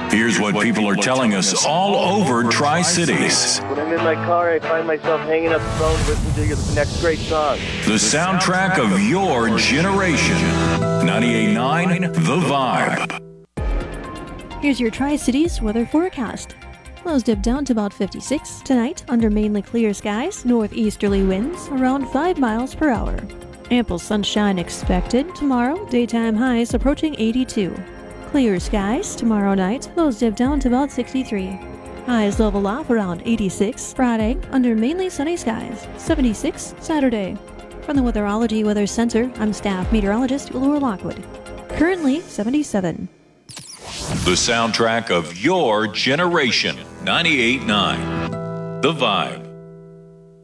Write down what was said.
Here's what people are telling us all over Tri-Cities. When I'm in my car, I find myself hanging up the phone listening to the next great song. The soundtrack of your generation. 98.9 The Vibe. Here's your Tri-Cities weather forecast. Lows dip down to about 56. Tonight, under mainly clear skies, northeasterly winds around 5 miles per hour. Ample sunshine expected. Tomorrow, daytime highs approaching 82. Clear skies tomorrow night, lows dip down to about 63. Highs level off around 86. Friday, under mainly sunny skies, 76 Saturday. From the Weatherology Weather Center, I'm staff meteorologist Laura Lockwood. Currently 77. The soundtrack of your generation. 98.9 The Vibe.